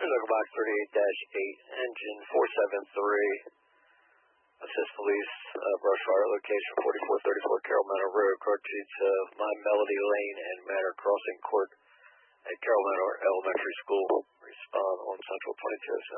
Local Box 38-8, Engine 473. Assist police, brush fire location 4434 Carroll Manor Road, car to My Melody Lane and Manor Crossing Court at Carroll Manor Elementary School. Respond on Central 2207.